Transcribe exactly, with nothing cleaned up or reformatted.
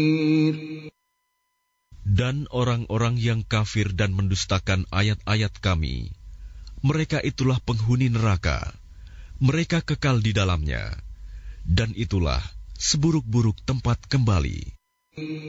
Dan orang-orang yang kafir dan mendustakan ayat-ayat Kami, mereka itulah penghuni neraka. Mereka kekal di dalamnya, dan itulah seburuk-buruk tempat kembali.